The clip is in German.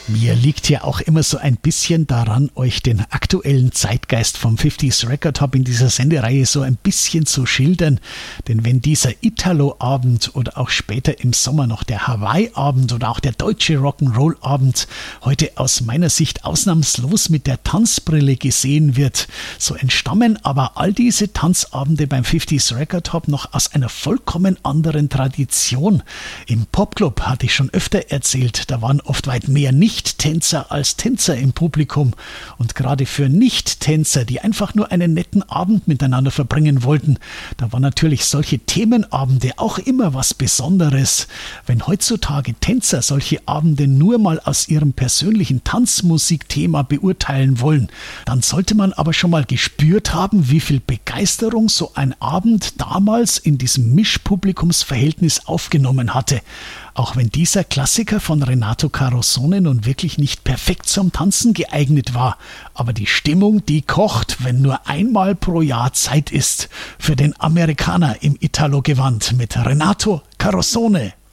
Mir liegt ja auch immer so ein bisschen daran, euch den aktuellen Zeitgeist vom 50s Record Hub in dieser Sendereihe so ein bisschen zu schildern. Denn wenn dieser Italo-Abend oder auch später im Sommer noch der Hawaii-Abend oder auch der deutsche Rock'n'Roll-Abend heute aus meiner Sicht ausnahmslos mit der Tanzbrille gesehen wird, so entstammen aber all diese Tanzabende beim 50s Record Hub noch aus einer vollkommen anderen Tradition. Im Popclub hatte ich schon öfter erzählt, da waren oft weit mehr Nicht-Tänzer als Tänzer im Publikum. Und gerade für Nicht-Tänzer, die einfach nur einen netten Abend miteinander verbringen wollten, da waren natürlich solche Themenabende auch immer was Besonderes. Wenn heutzutage Tänzer solche Abende nur mal aus ihrem persönlichen Tanzmusikthema beurteilen wollen, dann sollte man aber schon mal gespürt haben, wie viel Begeisterung so ein Abend damals in diesem Mischpublikumsverhältnis aufgenommen hatte. Auch wenn dieser Klassiker von Renato Carosone nun wirklich nicht perfekt zum Tanzen geeignet war. Aber die Stimmung, die kocht, wenn nur einmal pro Jahr Zeit ist für den Amerikaner im Italo-Gewand mit Renato Carosone.